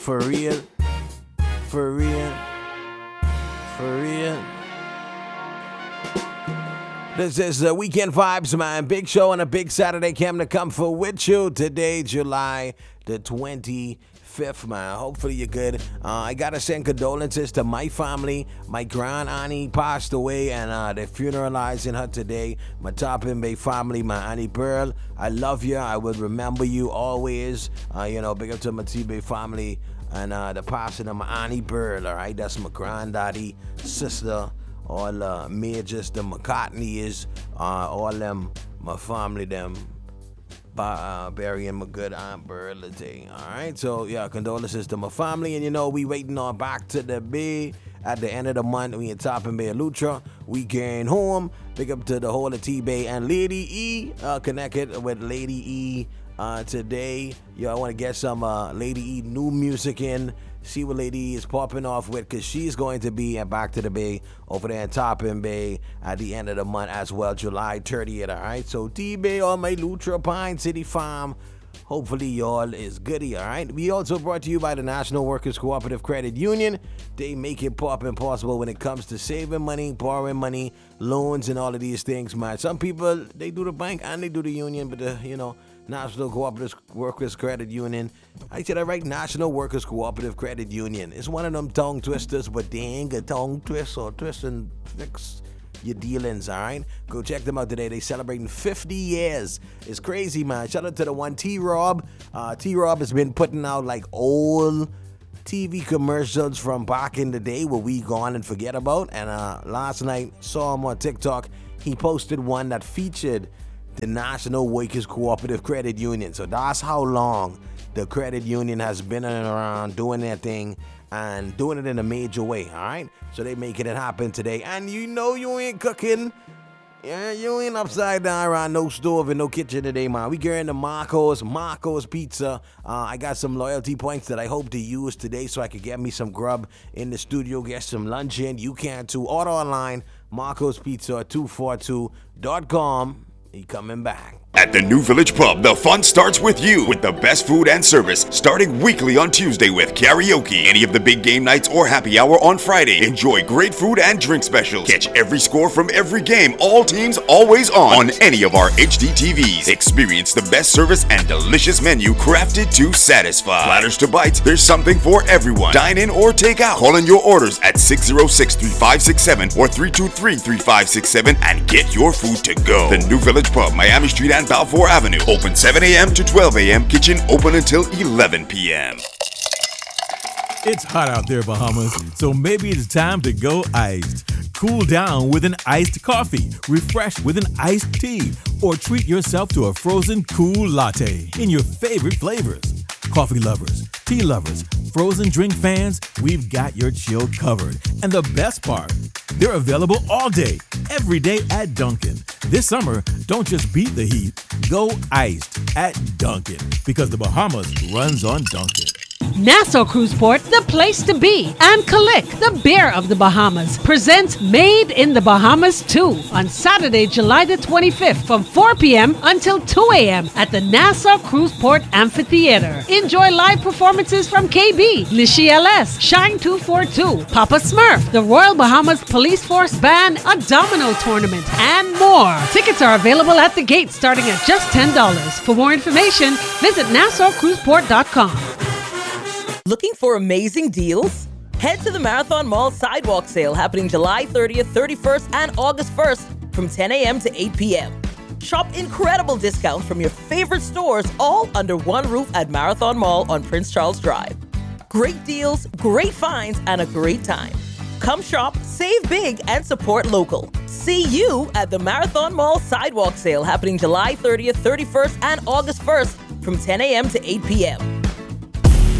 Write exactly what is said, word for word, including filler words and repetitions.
For real? For real? For real? This is the Weekend Vibes, man. Big show on a big Saturday. Came to come for with you today, July the twenty-fifth, man. Hopefully you're good. Uh, I got to send condolences to my family. My grand auntie passed away, and uh, they're funeralizing her today. My Topping Bay family, my Auntie Pearl. I love you. I will remember you always. Uh, you know, big up to my T-Bay family. And uh, the passing of my Auntie Pearl, all right? That's my granddaddy, sister, all uh, majors, the McCartney is, uh, all them, my family, them, uh, burying my good Aunt Pearl today, all right? So, yeah, condolences to my family. And, you know, we waiting on Back to the Bay. At the end of the month, we in Topping Bay Lutra. We getting home. Big up to the whole of T-Bay and Lady E, uh, connected with Lady E. Uh, today, yo, I want to get some uh, Lady E new music in, see what Lady E is popping off with, because she's going to be at Back to the Bay over there in Topping Bay at the end of the month as well, July thirtieth, all right? So T-Bay on my Lutra Pine City Farm. Hopefully y'all is goody, all right? We also brought to you by the National Workers Cooperative Credit Union. They make it pop impossible when it comes to saving money, borrowing money, loans, and all of these things, man. Some people, they do the bank and they do the union, but the, you know, National Cooperative Workers Credit Union. I said I right, National Workers Cooperative Credit Union. It's one of them tongue twisters, but they ain't a tongue twist or twist and fix your dealings, all right? Go check them out today. They celebrating fifty years. It's crazy, man. Shout out to the one T-Rob. Uh, T-Rob has been putting out like old T V commercials from back in the day where we gone and forget about. And uh, last night, saw him on TikTok. He posted one that featured the National Workers Cooperative Credit Union. So that's how long the credit union has been around doing their thing and doing it in a major way, all right? So they making it happen today. And you know you ain't cooking. Yeah, you ain't upside down around no stove and no kitchen today, man. We getting the Marco's, Marco's Pizza. Uh, I got some loyalty points that I hope to use today so I could get me some grub in the studio, get some lunch in. You can too. Order online, Marco's Pizza two forty-two dot com. He coming back. At the New Village Pub, the fun starts with you, with the best food and service, starting weekly on Tuesday with karaoke. Any of the big game nights or happy hour on Friday. Enjoy great food and drink specials. Catch every score from every game, all teams always on, on any of our H D T Vs. Experience the best service and delicious menu crafted to satisfy. Platters to bites, there's something for everyone. Dine in or take out. Call in your orders at six oh six, three five six seven or three two three, three five six seven and get your food to go. The New Village Pub, Miami Street and Balfour Avenue. Open seven a.m. to twelve a.m. Kitchen open until eleven p.m. It's hot out there, Bahamas, so maybe it's time to go iced. Cool down with an iced coffee, refresh with an iced tea, or treat yourself to a frozen cool latte in your favorite flavors. Coffee lovers, tea lovers, frozen drink fans, we've got your chill covered. And the best part, they're available all day, every day at Dunkin'. This summer, don't just beat the heat, go iced at Dunkin', because the Bahamas runs on Dunkin'. Nassau Cruise Port, the place to be. And Kalik, the bear of the Bahamas, presents Made in the Bahamas two on Saturday, July the twenty-fifth from four p.m. until two a.m. at the Nassau Cruise Port Amphitheater. Enjoy live performances from K B, Lishi L S, Shine two forty-two, Papa Smurf, the Royal Bahamas Police Force Band, a domino tournament, and more. Tickets are available at the gate starting at just ten dollars. For more information, visit nassau cruise port dot com. Looking for amazing deals? Head to the Marathon Mall Sidewalk Sale happening July thirtieth, thirty-first, and August first from ten a.m. to eight p.m. Shop incredible discounts from your favorite stores all under one roof at Marathon Mall on Prince Charles Drive. Great deals, great finds, and a great time. Come shop, save big, and support local. See you at the Marathon Mall Sidewalk Sale happening July thirtieth, thirty-first, and August first from ten a.m. to eight p.m.